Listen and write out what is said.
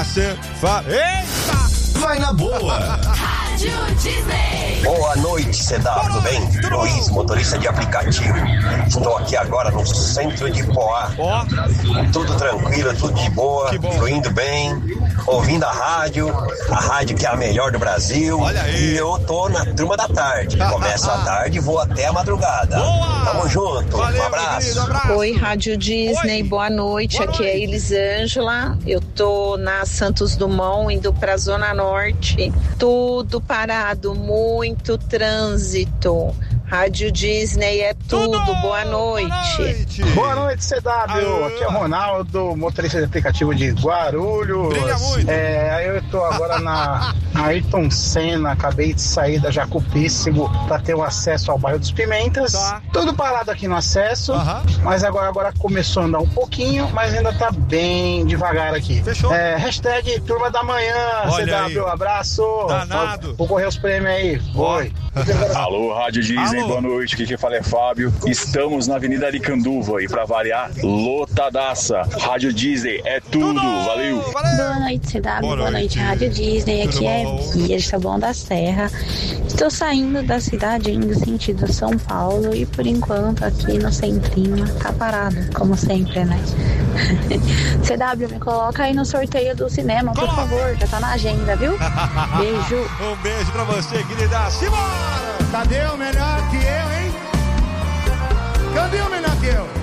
Eita! Vai na boa. Rádio Disney. Boa noite, CW, tudo bem? Luiz, motorista de aplicativo. Estou aqui agora no centro de Poá. Tudo tranquilo, tudo de boa, fluindo bem, ouvindo a rádio que é a melhor do Brasil. Olha aí. E eu tô na turma da tarde. Começa a tarde e vou até a madrugada. Boa. Tamo junto, Valeu, um abraço. Oi, Rádio Disney, boa noite. Aqui é Elisângela. Eu tô na Santos Dumont, indo pra Zona Norte. Tudo parado, muito trânsito. Rádio Disney é tudo. Boa noite. Boa noite, CW. Aqui é o Ronaldo, motorista de aplicativo de Guarulhos. Brilha muito. Eu tô agora na Ayrton Senna. Acabei de sair da Jacupíssimo para ter o acesso ao bairro dos Pimentas. Tá. Tudo parado aqui no acesso, mas agora começou a andar um pouquinho, mas ainda tá bem devagar aqui. Fechou. Hashtag Turma da Manhã, Olha CW, aí. abraço. Danado. Vou correr os prêmios aí. Oi. Alô, Rádio Disney, Alô. boa noite, aqui quem fala é Fábio. Estamos na Avenida Aricanduva e pra variar, lotadaça. Rádio Disney é tudo, valeu. Boa noite, CW, boa noite, Rádio Disney. Aqui é Bia de Taboão da Serra. Estou saindo da cidade indo sentido São Paulo e por enquanto aqui no centrinho tá parado, como sempre, né? CW, me coloca aí no sorteio do cinema, por favor, já tá na agenda, viu? Beijo. Um beijo pra você, querida. Simbora! Tadeu melhor que eu, hein? Cadê o melhor que eu?